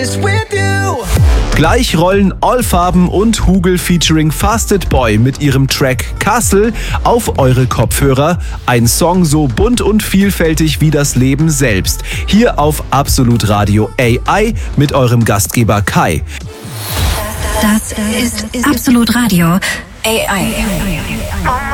Gleich rollen Allfarben und Hugel featuring Fasted Boy mit ihrem Track Castle auf eure Kopfhörer. Ein Song so bunt und vielfältig wie das Leben selbst. Hier auf Absolut Radio AI mit eurem Gastgeber Kai. Das ist Absolut Radio AI.